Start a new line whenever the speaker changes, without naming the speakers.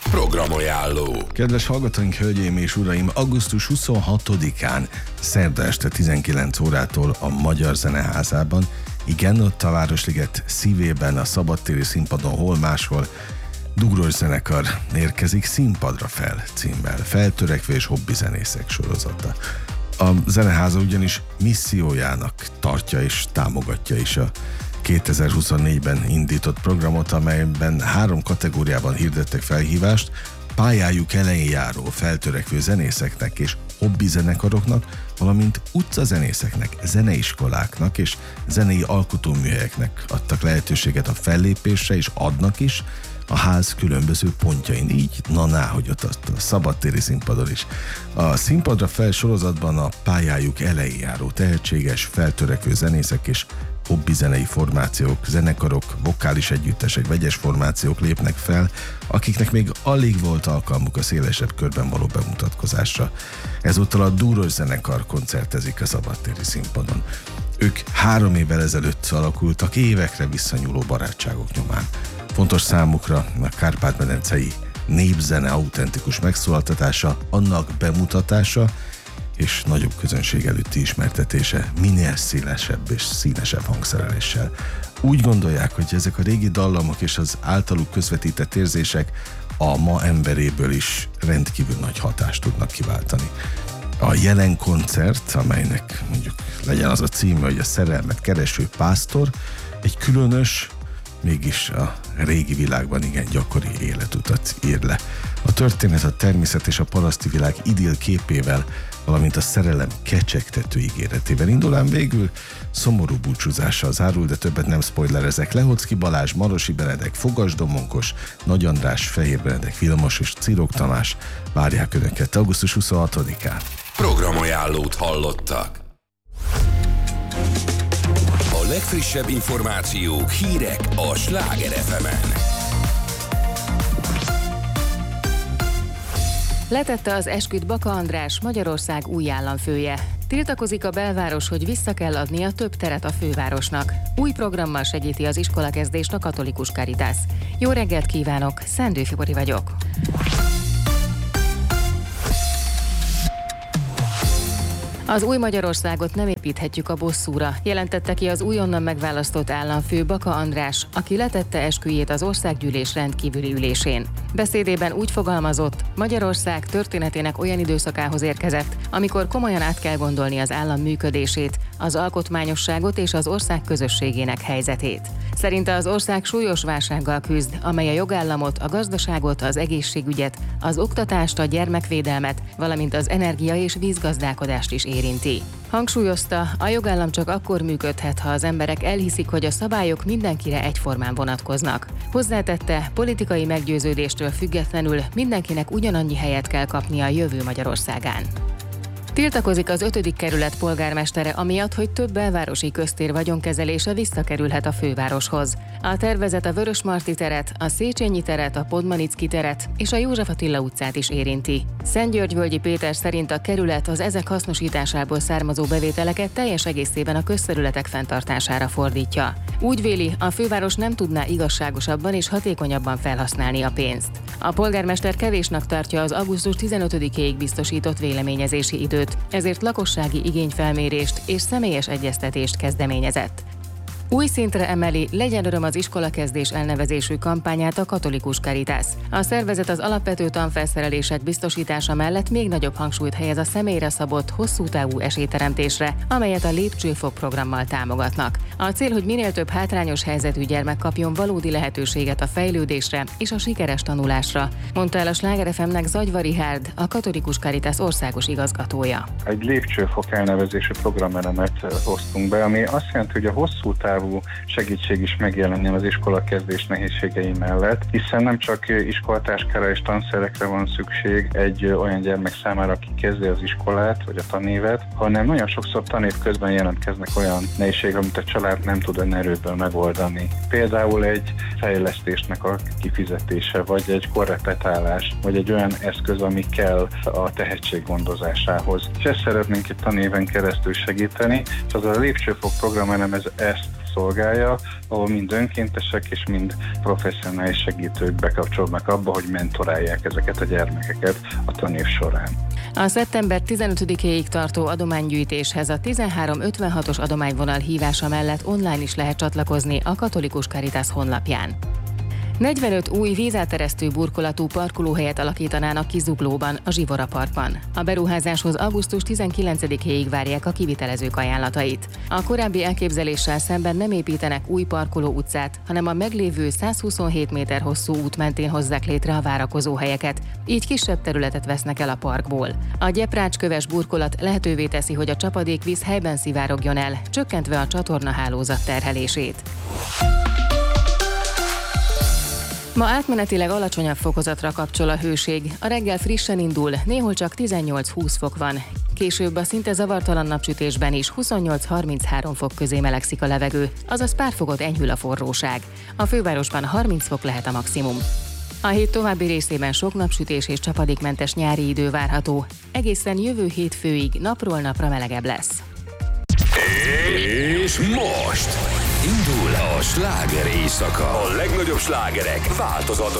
Programajánló.
Kedves hallgatóink, hölgyeim és uraim, augusztus 26-án, szerda este 19 órától a Magyar Zeneházában, igen, ott a Városliget szívében, a szabadtéri színpadon, hol máshol, Dugros zenekar érkezik Színpadra fel címmel, feltörekvő és hobbi zenészek sorozata. A Zeneháza ugyanis missziójának tartja és támogatja is a 2024-ben indított programot, amelyben 3 kategóriában hirdettek felhívást pályájuk elején járó feltörekvő zenészeknek és hobbi zenekaroknak, valamint utcazenészeknek, zeneiskoláknak és zenei alkotóműhelyeknek adtak lehetőséget a fellépésre, és adnak is a ház különböző pontjain, így hogy ott a szabadtéri színpadon is. A Színpadra fel sorozatban a pályájuk elején járó tehetséges, feltörekvő zenészek és hobbi zenei formációk, zenekarok, vokális együttesek, vegyes formációk lépnek fel, akiknek még alig volt alkalmuk a szélesebb körben való bemutatkozásra. Ezúttal a Dugros zenekar koncertezik a szabadtéri színpadon. Ők 3 évvel ezelőtt alakultak, évekre visszanyúló barátságok nyomán. Fontos számukra a kárpát-medencei népzene autentikus megszólaltatása, annak bemutatása és nagyobb közönség előtti ismertetése minél szélesebb és színesebb hangszereléssel. Úgy gondolják, hogy ezek a régi dallamok és az általuk közvetített érzések a ma emberéből is rendkívül nagy hatást tudnak kiváltani. A jelen koncert, amelynek mondjuk legyen az a címe, hogy a szerelmet kereső pásztor, egy különös, mégis a régi világban igen gyakori életutat ír le. A történet a természet és a paraszti világ idill képével, valamint a szerelem kecsegtető ígéretével indul, ám végül szomorú búcsúzással zárul, de többet nem spoilerezek. Lehocki Balázs, Marosi Benedek, Fogas Domonkos, Nagy András, Fehér Benedek, Vilmos és Cirok Tamás várják Önöket augusztus 26-án.
Programajánlót hallottak. A legfrissebb információk, hírek a Sláger FM-en.
Letette az esküt Baka András, Magyarország új államfője. Tiltakozik a belváros, hogy vissza kell adnia több teret a fővárosnak. Új programmal segíti az iskolakezdést a katolikus Caritas. Jó reggelt kívánok, Szendő Fibori vagyok. Az új Magyarországot nem építhetjük a bosszúra, jelentette ki az újonnan megválasztott államfő Baka András, aki letette esküjét az országgyűlés rendkívüli ülésén. Beszédében úgy fogalmazott, Magyarország történetének olyan időszakához érkezett, amikor komolyan át kell gondolni az állam működését, az alkotmányosságot és az ország közösségének helyzetét. Szerinte az ország súlyos válsággal küzd, amely a jogállamot, a gazdaságot, az egészségügyet, az oktatást, a gyermekvédelmet, valamint az energia- és vízgazdálkodást is érinti. Hangsúlyozta, a jogállam csak akkor működhet, ha az emberek elhiszik, hogy a szabályok mindenkire egyformán vonatkoznak. Hozzátette, politikai meggyőződéstől függetlenül mindenkinek ugyanannyi helyet kell kapnia a jövő Magyarországán. Tiltakozik az 5. kerület polgármestere amiatt, hogy több belvárosi köztér vagyonkezelése visszakerülhet a fővároshoz. A tervezet a Vörösmarty teret, a Széchenyi teret, a Podmanicki teret és a József Attila utcát is érinti. Szentgyörgyvölgyi Péter szerint a kerület az ezek hasznosításából származó bevételeket teljes egészében a közterületek fenntartására fordítja. Úgy véli, a főváros nem tudná igazságosabban és hatékonyabban felhasználni a pénzt. A polgármester kevésnek tartja az augusztus 15-éig biztosított véleményezési időt, ezért lakossági igényfelmérést és személyes egyeztetést kezdeményezett. Új szintre emeli Legyen öröm az iskolakezdés elnevezésű kampányát a katolikus Caritas. A szervezet az alapvető tanfelszerelések biztosítása mellett még nagyobb hangsúlyt helyez a személyre szabott, hosszú távú esélyteremtésre, amelyet a Lépcsőfok programmal támogatnak. A cél, hogy minél több hátrányos helyzetű gyermek kapjon valódi lehetőséget a fejlődésre és a sikeres tanulásra, mondta el a Sláger FM-nek Zagyva Rihárd, a katolikus Caritas országos igazgatója.
Egy Lépcsőfok elnevezésű programelemet hoztunk be, ami azt jelenti, hogy a hosszú távú segítség is megjelenjen az iskolakezdés nehézségei mellett, hiszen nem csak iskolatáskára és tanszerekre van szükség egy olyan gyermek számára, aki kezdi az iskolát vagy a tanévet, hanem nagyon sokszor tanév közben jelentkeznek olyan nehézségek, amit a család nem tud önerőből megoldani. Például egy fejlesztésnek a kifizetése, vagy egy korrepetálás, vagy egy olyan eszköz, ami kell a tehetség gondozásához. És ezt szeretnénk itt tanéven keresztül segíteni, és az a Lépcsőfok program ezt szolgálja, ahol mind önkéntesek és mind professzionális segítők bekapcsolnak abba, hogy mentorálják ezeket a gyermekeket a tanév során.
A szeptember 15-éig tartó adománygyűjtéshez a 1356-os adományvonal hívása mellett online is lehet csatlakozni a Katolikus Caritas honlapján. 45 új vízáteresztő burkolatú parkolóhelyet alakítanának ki Zuglóban, a Zsivora Parkban. A beruházáshoz augusztus 19-éig várják a kivitelezők ajánlatait. A korábbi elképzeléssel szemben nem építenek új parkoló utcát, hanem a meglévő 127 méter hosszú út mentén hozzák létre a várakozóhelyeket, így kisebb területet vesznek el a parkból. A gyeprácsköves burkolat lehetővé teszi, hogy a csapadékvíz helyben szivárogjon el, csökkentve a csatornahálózat terhelését. Ma átmenetileg alacsonyabb fokozatra kapcsol a hőség. A reggel frissen indul, néhol csak 18-20 fok van. Később a szinte zavartalan napsütésben is 28-33 fok közé melegszik a levegő, azaz pár fokot enyhül a forróság. A fővárosban 30 fok lehet a maximum. A hét további részében sok napsütés és csapadékmentes nyári idő várható. Egészen jövő hétfőig napról napra melegebb lesz.
És most indul a sláger éjszaka. A legnagyobb slágerek változatlanul.